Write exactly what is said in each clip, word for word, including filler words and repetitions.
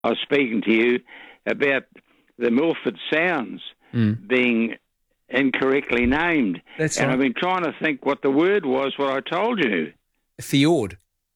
I was speaking to you about the Milford Sounds Mm. being incorrectly named. That's and right. I've been trying to think what the word was, what I told you. Fjord.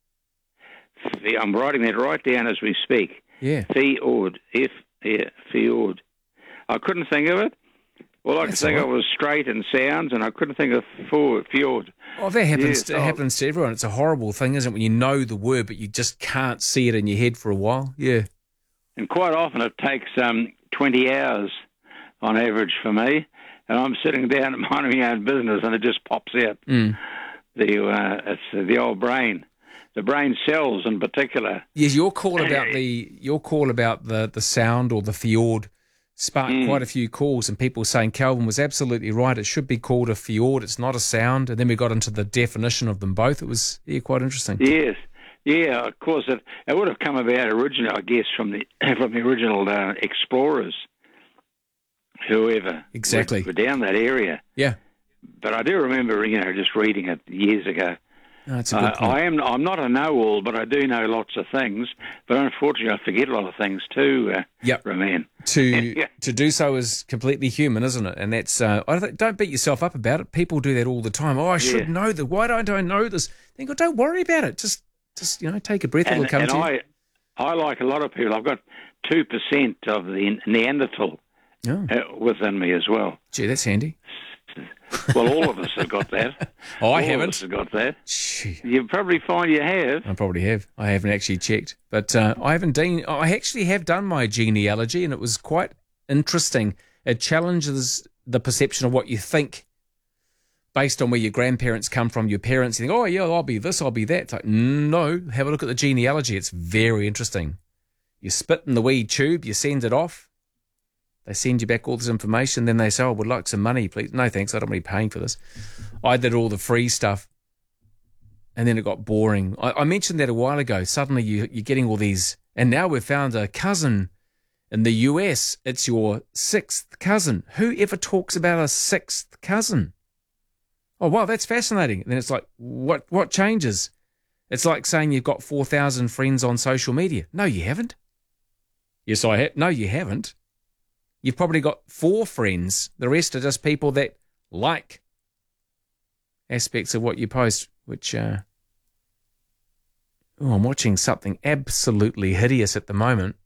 I'm writing that right down as we speak. Yeah. Fjord. F, yeah, Fjord. I couldn't think of it. All I That's could think all of was straight and sounds, and I couldn't think of fjord. fjord. Oh, that happens. Yes, to, it oh. happens to everyone. It's a horrible thing, isn't it? When you know the word, but you just can't see it in your head for a while. Yeah. And quite often it takes um, twenty hours on average for me, and I'm sitting down minding my own business, and it just pops out. Mm. The uh, it's the old brain, the brain cells in particular. Yes, your call about the your call about the, the sound or the fjord sparked Mm. quite a few calls, and people saying Calvin was absolutely right. It should be called a fjord. It's not a sound. And then we got into the definition of them both. It was yeah, quite interesting. Yes, yeah. Of course, it, it would have come about originally, I guess, from the from the original uh, explorers, whoever Exactly. were, were down that area. Yeah. But I do remember, you know, just reading it years ago. No, that's a good Uh, point. I am. I'm not a know-all, but I do know lots of things. But unfortunately, I forget a lot of things too. Uh, Yep. Roman. To Yeah. to do so is completely human, isn't it? And that's uh, I don't, don't beat yourself up about it. People do that all the time. Oh, I should Yeah. know that. Why don't I know this? Think, oh, don't worry about it. Just just you know, take a breath. And, It'll come and to you. I, I like a lot of people. I've got two percent of the Neanderthal Oh, uh, within me as well. gee, that's handy. Well, all of us have got that. Oh, I all haven't. Of us have got that. Gee, You probably find you have. I probably have. I haven't actually checked, but uh, I haven't done. I actually have done my genealogy, and it was quite interesting. It challenges the perception of what you think based on where your grandparents come from, your parents. You think, oh yeah, I'll be this, I'll be that. It's like, no, have a look at the genealogy. It's very interesting. You spit in the wee tube, you send it off. They send you back all this information. Then they say, oh, would like some money, please. No, thanks. I don't want to be paying for this. I did all the free stuff. And then it got boring. I, I mentioned that a while ago. Suddenly you, you're getting all these. And now we've found a cousin in the U S. It's your sixth cousin. Who ever talks about a sixth cousin? Oh, wow, that's fascinating. And then it's like, what, what changes? It's like saying you've got four thousand friends on social media. No, you haven't. Yes, I have. No, you haven't. You've probably got four friends. The rest are just people that like aspects of what you post, which, uh, oh, I'm watching something absolutely hideous at the moment.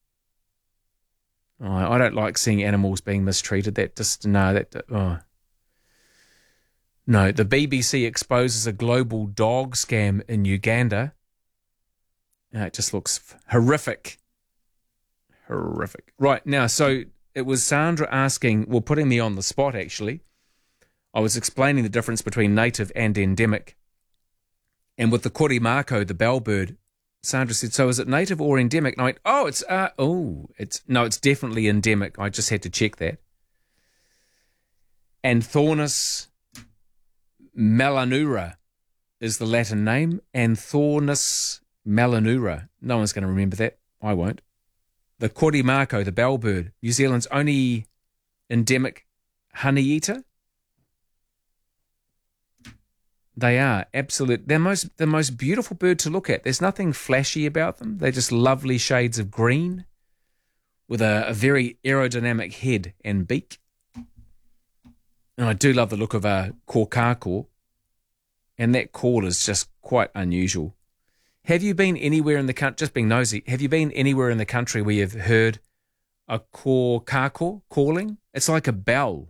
Oh, I don't like seeing animals being mistreated. That just, no, that, oh. No, the B B C exposes a global dog scam in Uganda. Uh, it just looks horrific. Horrific. Right, now, so it was Sandra asking, well, putting me on the spot, actually. I was explaining the difference between native and endemic. And with the korimako, the bellbird, Sandra said, so is it native or endemic? And I went, oh, it's, uh, oh, it's, no, it's definitely endemic. I just had to check that. Anthornis melanura is the Latin name. Anthornis melanura. No one's going to remember that. I won't. The korimako, the bellbird, New Zealand's only endemic honey eater. They are absolute. They're most the most beautiful bird to look at. There's nothing flashy about them. They're just lovely shades of green, with a, a very aerodynamic head and beak. And I do love the look of a kōkako, and that call is just quite unusual. Have you been anywhere in the country, just being nosy, have you been anywhere in the country where you've heard a kōkako calling? It's like a bell.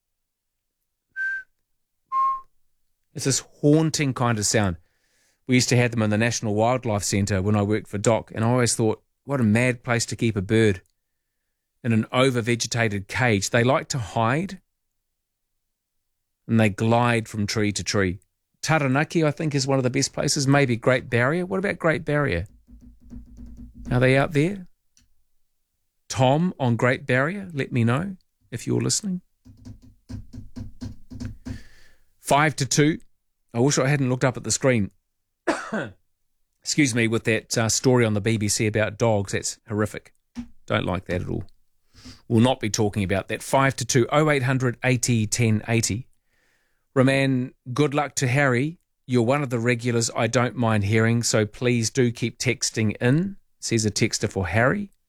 It's this haunting kind of sound. We used to have them in the National Wildlife Centre when I worked for Doc, and I always thought, what a mad place to keep a bird in an over-vegetated cage. They like to hide, and they glide from tree to tree. Taranaki, I think, is one of the best places. Maybe Great Barrier. What about Great Barrier? Are they out there? Tom on Great Barrier, let me know if you're listening. Five to two. I wish I hadn't looked up at the screen. Excuse me, with that uh, story on the B B C about dogs. That's horrific. Don't like that at all. We'll not be talking about that. Five to two. Oh eight hundred eighty ten eighty. Roman, good luck to Harry. You're one of the regulars I don't mind hearing, so please do keep texting in, says a texter for Harry.